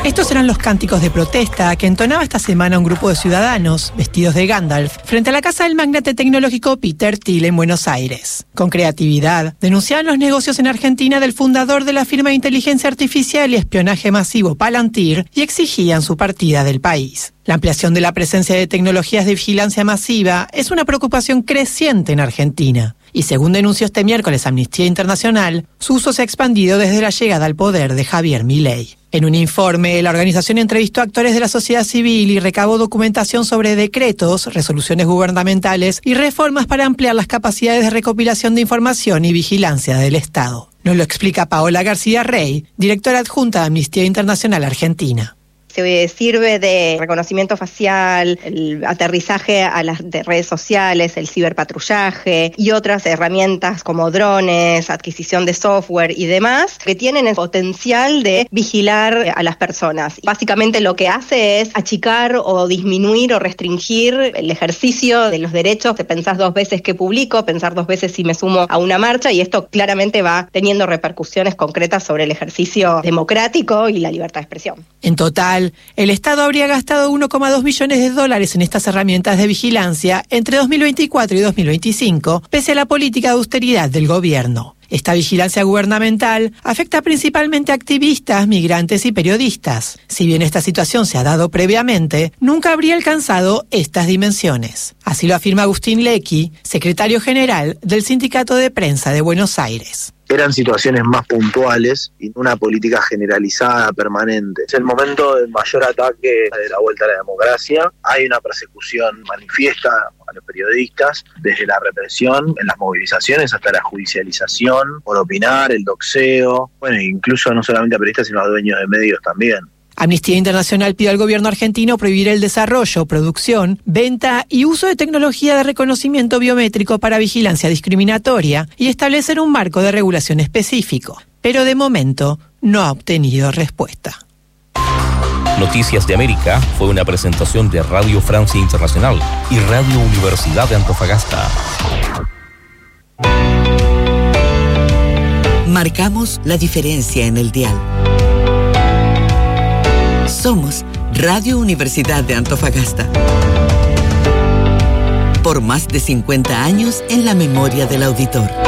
Estos eran los cánticos de protesta que entonaba esta semana un grupo de ciudadanos, vestidos de Gandalf, frente a la casa del magnate tecnológico Peter Thiel en Buenos Aires. Con creatividad, denunciaban los negocios en Argentina del fundador de la firma de inteligencia artificial y espionaje masivo Palantir y exigían su partida del país. La ampliación de la presencia de tecnologías de vigilancia masiva es una preocupación creciente en Argentina. Y según denunció este miércoles Amnistía Internacional, su uso se ha expandido desde la llegada al poder de Javier Milei. En un informe, la organización entrevistó a actores de la sociedad civil y recabó documentación sobre decretos, resoluciones gubernamentales y reformas para ampliar las capacidades de recopilación de información y vigilancia del Estado. Nos lo explica Paola García Rey, directora adjunta de Amnistía Internacional Argentina. Se sirve de reconocimiento facial, el aterrizaje a las redes sociales, el ciberpatrullaje y otras herramientas como drones, adquisición de software y demás, que tienen el potencial de vigilar a las personas. Básicamente lo que hace es achicar o disminuir o restringir el ejercicio de los derechos. Te pensás 2 veces que publico, pensar 2 veces si me sumo a una marcha, y esto claramente va teniendo repercusiones concretas sobre el ejercicio democrático y la libertad de expresión. En total, el Estado habría gastado $1,2 billones en estas herramientas de vigilancia entre 2024 y 2025, pese a la política de austeridad del gobierno. Esta vigilancia gubernamental afecta principalmente a activistas, migrantes y periodistas. Si bien esta situación se ha dado previamente, nunca habría alcanzado estas dimensiones. Así lo afirma Agustín Lecchi, secretario general del Sindicato de Prensa de Buenos Aires. Eran situaciones más puntuales y una política generalizada, permanente. Es el momento del mayor ataque de la vuelta a la democracia. Hay una persecución manifiesta a los periodistas, desde la represión en las movilizaciones hasta la judicialización por opinar, el doxeo, incluso no solamente a periodistas sino a dueños de medios también. Amnistía Internacional pide al gobierno argentino prohibir el desarrollo, producción, venta y uso de tecnología de reconocimiento biométrico para vigilancia discriminatoria y establecer un marco de regulación específico. Pero de momento no ha obtenido respuesta. Noticias de América fue una presentación de Radio Francia Internacional y Radio Universidad de Antofagasta. Marcamos la diferencia en el dial. Somos Radio Universidad de Antofagasta. Por más de 50 años en la memoria del auditor.